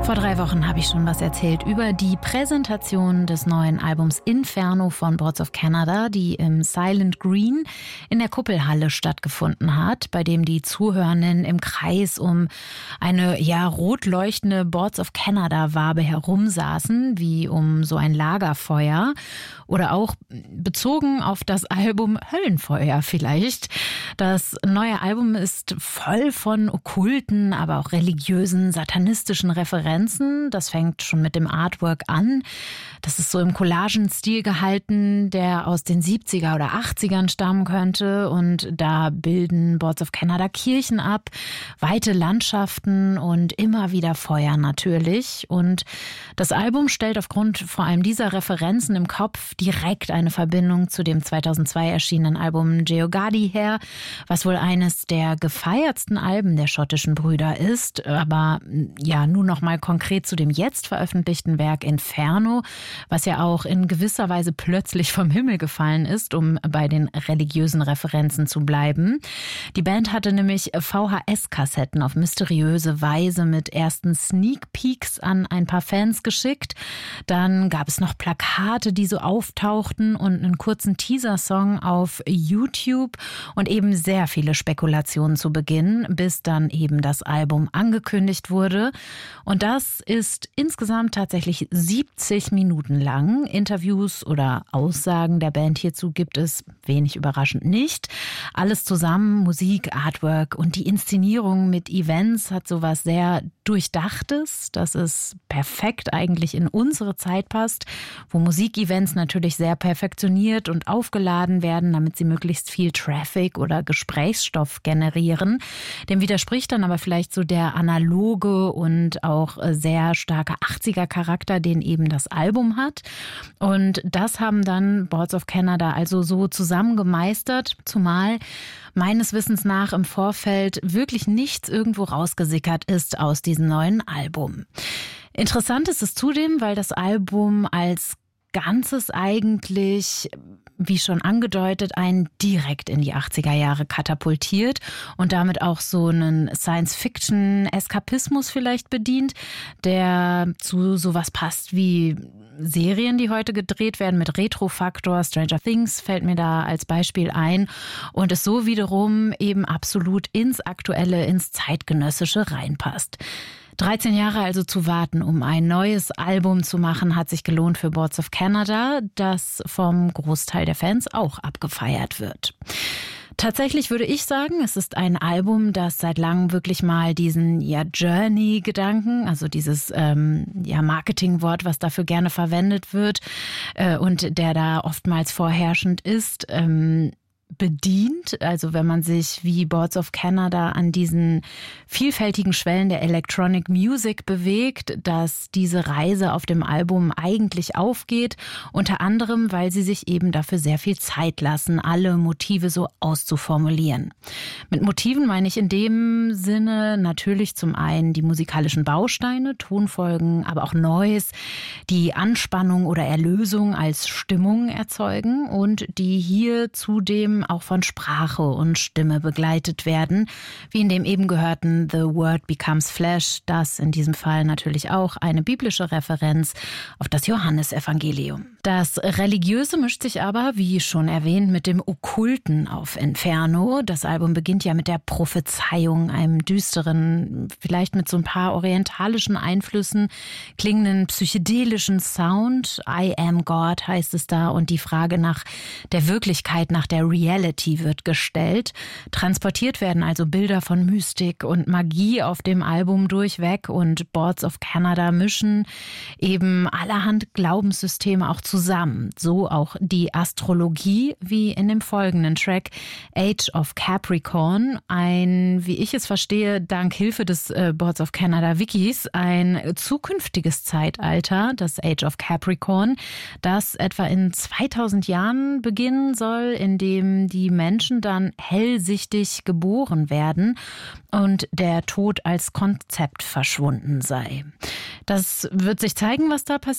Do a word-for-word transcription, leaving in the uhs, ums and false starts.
Vor drei Wochen habe ich schon was erzählt über die Präsentation des neuen Albums Inferno von Boards of Canada, die im Silent Green in der Kuppelhalle stattgefunden hat, bei dem die Zuhörenden im Kreis um eine ja rot leuchtende Boards of Canada-Wabe herumsaßen, wie um so ein Lagerfeuer. Oder auch bezogen auf das Album Höllenfeuer vielleicht. Das neue Album ist voll von okkulten, aber auch religiösen, satanistischen Referenzen. Das fängt schon mit dem Artwork an. Das ist so im Collagenstil gehalten, der aus den siebziger oder achtzigern stammen könnte. Und da bilden Boards of Canada Kirchen ab, weite Landschaften und immer wieder Feuer natürlich. Und das Album stellt aufgrund vor allem dieser Referenzen im Kopf direkt eine Verbindung zu dem zweitausendzwei erschienenen Album Geogadi her, was wohl eines der gefeiertsten Alben der schottischen Brüder ist. Aber ja, nun noch mal konkret zu dem jetzt veröffentlichten Werk Inferno, was ja auch in gewisser Weise plötzlich vom Himmel gefallen ist, um bei den religiösen Referenzen zu bleiben. Die Band hatte nämlich V H S-Kassetten auf mysteriöse Weise mit ersten Sneak Peeks an ein paar Fans geschickt. Dann gab es noch Plakate, die so auftauchten und einen kurzen Teaser-Song auf YouTube und eben sehr viele Spekulationen zu Beginn, bis dann eben das Album angekündigt wurde. Und das ist insgesamt tatsächlich siebzig Minuten lang. Interviews oder Aussagen der Band hierzu gibt es wenig überraschend nicht. Alles zusammen, Musik, Artwork und die Inszenierung mit Events hat sowas sehr Durchdachtes, dass es perfekt eigentlich in unsere Zeit passt, wo Musikevents natürlich sehr perfektioniert und aufgeladen werden, damit sie möglichst viel Traffic oder Gesprächsstoff generieren. Dem widerspricht dann aber vielleicht so der analoge und auch sehr starke achtziger-Charakter, den eben das Album hat. Und das haben dann Boards of Canada also so zusammen gemeistert, zumal meines Wissens nach im Vorfeld wirklich nichts irgendwo rausgesickert ist aus diesem neuen Album. Interessant ist es zudem, weil das Album als Ganzes eigentlich, wie schon angedeutet, einen direkt in die achtziger Jahre katapultiert und damit auch so einen Science-Fiction-Eskapismus vielleicht bedient, der zu sowas passt wie Serien, die heute gedreht werden mit Retro-Faktor. Stranger Things fällt mir da als Beispiel ein und es so wiederum eben absolut ins Aktuelle, ins Zeitgenössische reinpasst. dreizehn Jahre also zu warten, um ein neues Album zu machen, hat sich gelohnt für Boards of Canada, das vom Großteil der Fans auch abgefeiert wird. Tatsächlich würde ich sagen, es ist ein Album, das seit langem wirklich mal diesen ja Journey-Gedanken, also dieses ähm, ja Marketingwort, was dafür gerne verwendet wird äh, und der da oftmals vorherrschend ist, ähm, bedient. Also wenn man sich wie Boards of Canada an diesen vielfältigen Schwellen der Electronic Music bewegt, dass diese Reise auf dem Album eigentlich aufgeht, unter anderem, weil sie sich eben dafür sehr viel Zeit lassen, alle Motive so auszuformulieren. Mit Motiven meine ich in dem Sinne natürlich zum einen die musikalischen Bausteine, Tonfolgen, aber auch Noise, die Anspannung oder Erlösung als Stimmung erzeugen und die hier zudem auch von Sprache und Stimme begleitet werden, wie in dem eben gehörten The Word Becomes Flesh, das in diesem Fall natürlich auch eine biblische Referenz auf das Johannesevangelium. Das Religiöse mischt sich aber, wie schon erwähnt, mit dem Okkulten auf Inferno. Das Album beginnt ja mit der Prophezeiung, einem düsteren, vielleicht mit so ein paar orientalischen Einflüssen klingenden psychedelischen Sound. I am God heißt es da und die Frage nach der Wirklichkeit, nach der Reality wird gestellt. Transportiert werden also Bilder von Mystik und Magie auf dem Album durchweg und Boards of Canada mischen eben allerhand Glaubenssysteme auch zusammen. So auch die Astrologie, wie in dem folgenden Track Age of Capricorn. Ein, wie ich es verstehe, dank Hilfe des äh, Boards of Canada Wikis, ein zukünftiges Zeitalter, das Age of Capricorn, das etwa in zweitausend Jahren beginnen soll, in dem die Menschen dann hellsichtig geboren werden und der Tod als Konzept verschwunden sei. Das wird sich zeigen, was da passiert.